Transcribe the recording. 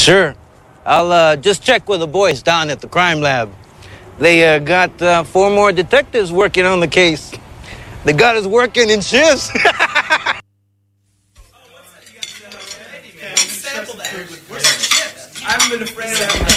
Sure. I'll just check with the boys down at the crime lab. They got 4 more detectives working on the case. They got us working in shifts. I haven't been a friend of